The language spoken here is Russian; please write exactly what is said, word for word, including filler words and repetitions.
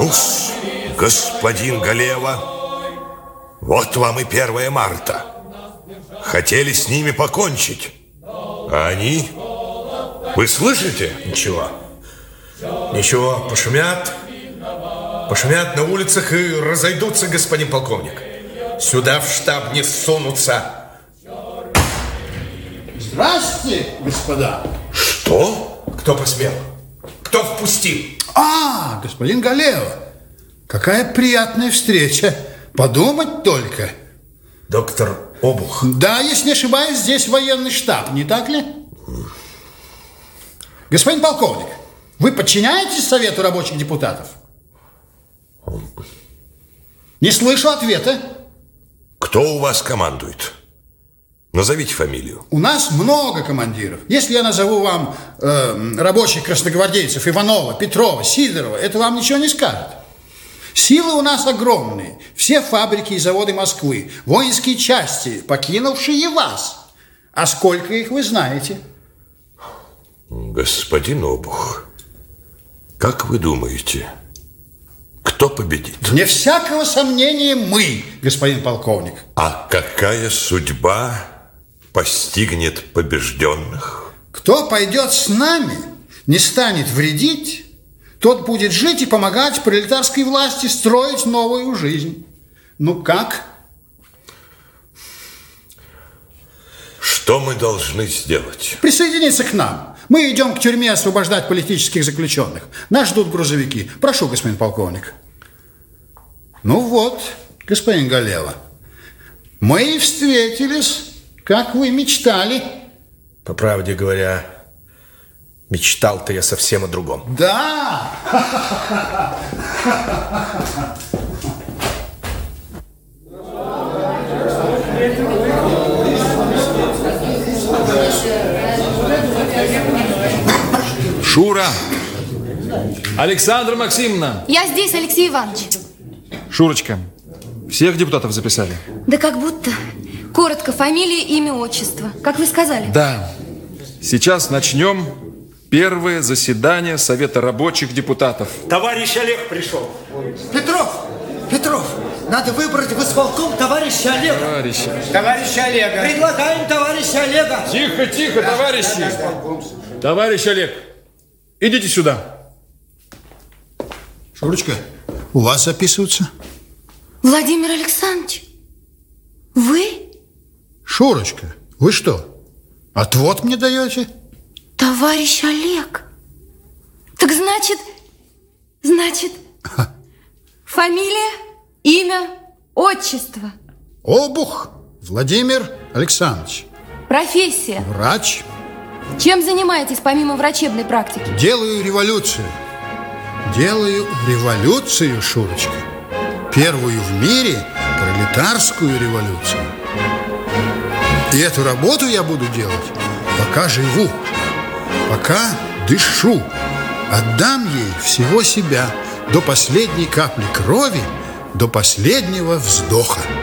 Ну-с, господин Галева, вот вам и первое марта. Хотели с ними покончить, а они... Вы слышите? Ничего. Ничего, пошумят. Пошумят на улицах и разойдутся, господин полковник. Сюда в штаб не сунутся. Здравствуйте, господа. Что? Кто посмел? Кто впустил? А, господин Галева, какая приятная встреча. Подумать только. Доктор Обух. Да, если не ошибаюсь, здесь военный штаб, не так ли? Господин полковник, вы подчиняетесь Совету рабочих депутатов? Не слышу ответа. Кто у вас командует? Назовите фамилию. У нас много командиров. Если я назову вам э, рабочих красногвардейцев Иванова, Петрова, Сидорова, это вам ничего не скажет. Силы у нас огромные. Все фабрики и заводы Москвы, воинские части, покинувшие вас. А сколько их вы знаете? Господин Обух, как вы думаете, кто победит? Вне всякого сомнения мы, господин полковник. А какая судьба постигнет побежденных? Кто пойдет с нами, не станет вредить, тот будет жить и помогать пролетарской власти строить новую жизнь. Ну как? Что мы должны сделать? Присоединиться к нам. Мы идем к тюрьме освобождать политических заключенных. Нас ждут грузовики. Прошу, господин полковник. Ну вот, господин Галева, мы и встретились, как вы мечтали. По правде говоря, мечтал-то я совсем о другом. Да! Шура! Александра Максимовна! Я здесь, Алексей Иванович. Шурочка, всех депутатов записали? Да как будто. Коротко, фамилия, имя, отчество. Как вы сказали. Да. Сейчас начнем первое заседание Совета рабочих депутатов. Товарищ Олег пришел. Петров! Петров! Надо выбрать в исполком товарища Олега. Товарищи. Товарища Олега. Предлагаем товарища Олега. Тихо, тихо, товарищи. Товарищ Олег, идите сюда. Шурочка, у вас записываются? Владимир Александрович, вы? Шурочка, вы что, отвод мне даете? Товарищ Олег. Так значит, значит, Ха. Фамилия, имя, отчество. Обух Владимир Александрович. Профессия. Врач. Чем занимаетесь помимо врачебной практики? Делаю революцию. Делаю революцию, Шурочка. Первую в мире пролетарскую революцию. И эту работу я буду делать, пока живу, пока дышу. Отдам ей всего себя, до последней капли крови, до последнего вздоха.